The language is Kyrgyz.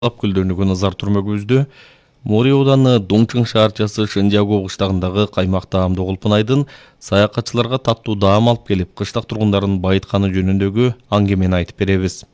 көлдөнүүгө назар турмөгүбүздү. Мори ауданы Доңчың шаарчасы Шенжаго кыштагындагы каймак даамдуу Кулпунайдын саякатчыларга таттуу даам алып келип, кыштак тургундарын байытканы жөнүндөгү аңгемени айтып беребиз.